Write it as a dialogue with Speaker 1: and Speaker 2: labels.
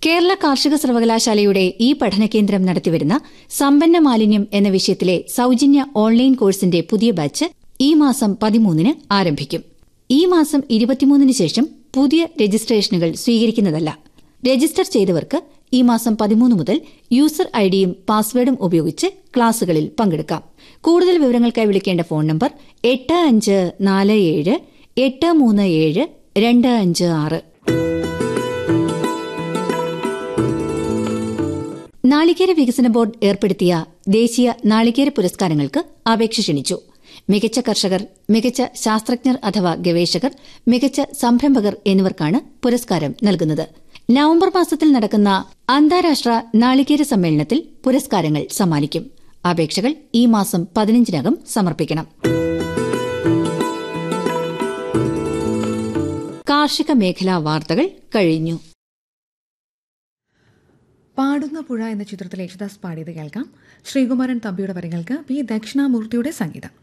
Speaker 1: കേരള കാർഷിക സർവകലാശാലയുടെ ഈ പഠനകേന്ദ്രം നടത്തിവരുന്ന സമ്പന്ന മാലിന്യം എന്ന വിഷയത്തിലെ സൌജന്യ ഓൺലൈൻ കോഴ്സിന്റെ പുതിയ ബാച്ച് ഈ മാസം 13-ന് ആരംഭിക്കും. ഈ മാസം 23-ന് ശേഷം പുതിയ രജിസ്ട്രേഷനുകൾ സ്വീകരിക്കുന്നതല്ല. രജിസ്റ്റർ ചെയ്തവർക്ക് ഈ മാസം 13 മുതൽ യൂസർ ഐഡിയും പാസ്വേഡും ഉപയോഗിച്ച് ക്ലാസുകളിൽ പങ്കെടുക്കാം. കൂടുതൽ വിവരങ്ങൾക്കായി വിളിക്കേണ്ട ഫോൺ നമ്പർ 8547-837-256. നാളികേര വികസന ബോർഡ് ഏർപ്പെടുത്തിയ ദേശീയ നാളികേര പുരസ്കാരങ്ങൾക്ക് അപേക്ഷ ക്ഷണിച്ചു. മികച്ച കർഷകർ, മികച്ച ശാസ്ത്രജ്ഞർ അഥവാ ഗവേഷകർ, മികച്ച സംരംഭകർ എന്നിവർക്കാണ് പുരസ്കാരം നൽകുന്നത്. നവംബർ മാസത്തിൽ നടക്കുന്ന അന്താരാഷ്ട്ര നാളികേര സമ്മേളനത്തിൽ പുരസ്കാരങ്ങൾ സമ്മാനിക്കും. അപേക്ഷകൾ ഈ മാസം 15-നകം സമർപ്പിക്കണം. കാർഷിക മേഖലാ വാർത്തകൾ കഴിഞ്ഞു.
Speaker 2: പാടുന്ന പുഴ എന്ന ചിത്രത്തിൽ യേശുദാസ് പാടിയത് കേൾക്കാം. ശ്രീകുമാരൻ തമ്പിയുടെ വരികൾക്ക് പി ദക്ഷിണാമൂർത്തിയുടെ സംഗീതം.